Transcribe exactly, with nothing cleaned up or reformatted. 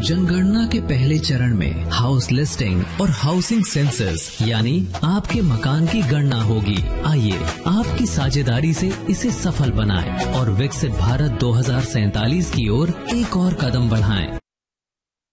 जनगणना के पहले चरण में हाउस लिस्टिंग और हाउसिंग सेंसस यानी आपके मकान की गणना होगी। आइए आपकी साझेदारी से इसे सफल बनाएं और विकसित भारत दो हज़ार सैंतालीस की ओर एक और कदम बढ़ाएं।